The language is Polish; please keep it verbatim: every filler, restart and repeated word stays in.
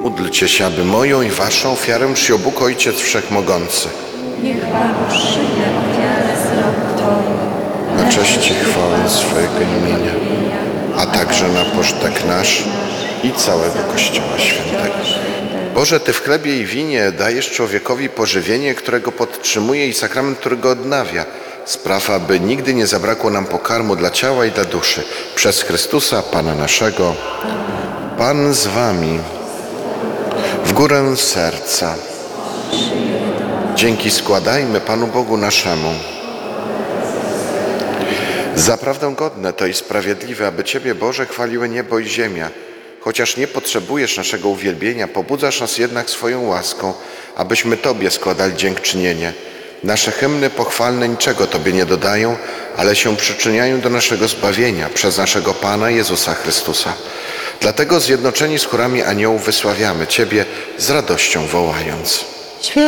Módlcie się, aby moją i waszą ofiarę przyjął Bóg Ojciec Wszechmogący. Niech Pan przyjmie ofiarę z rąk Twoich, Na cześć i chwałę swojego imienia, a także na pożytek nasz i całego Kościoła Świętego. Boże, Ty w chlebie i winie dajesz człowiekowi pożywienie, którego podtrzymuje i sakrament, który go odnawia. Spraw, aby nigdy nie zabrakło nam pokarmu dla ciała i dla duszy. Przez Chrystusa, Pana naszego. Pan z wami. W górę serca. Dzięki składajmy Panu Bogu naszemu. Zaprawdę godne to i sprawiedliwe, aby Ciebie, Boże, chwaliły niebo i ziemia. Chociaż nie potrzebujesz naszego uwielbienia, pobudzasz nas jednak swoją łaską, abyśmy Tobie składali dziękczynienie. Nasze hymny pochwalne niczego Tobie nie dodają, ale się przyczyniają do naszego zbawienia przez naszego Pana Jezusa Chrystusa. Dlatego zjednoczeni z chórami aniołów wysławiamy Ciebie z radością wołając.